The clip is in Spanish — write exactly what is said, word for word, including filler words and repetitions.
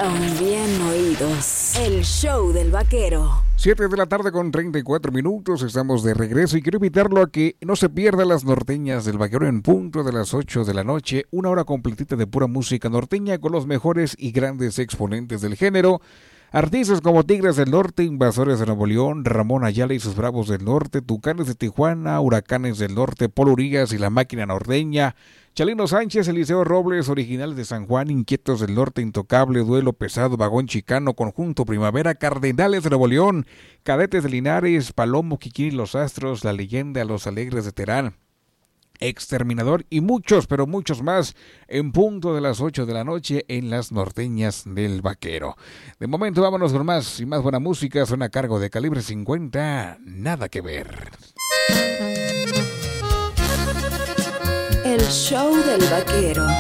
Son bien oídos. El show del vaquero. siete de la tarde con treinta y cuatro minutos, estamos de regreso y quiero invitarlo a que no se pierda las norteñas del vaquero en punto de las ocho de la noche, una hora completita de pura música norteña con los mejores y grandes exponentes del género. Artistas como Tigres del Norte, Invasores de Nuevo León, Ramón Ayala y sus Bravos del Norte, Tucanes de Tijuana, Huracanes del Norte, Polo Urias y la Máquina Norteña, Chalino Sánchez, Eliseo Robles, Originales de San Juan, Inquietos del Norte, Intocable, Duelo Pesado, Vagón Chicano, Conjunto Primavera, Cardenales de Nuevo León, Cadetes de Linares, Palomo, Kikín y los Astros, La Leyenda, Los Alegres de Terán, Exterminador y muchos, pero muchos más en punto de las ocho de la noche en las norteñas del vaquero. De momento vámonos con más y más buena música, suena a cargo de Calibre cincuenta, Nada que Ver. El show del vaquero.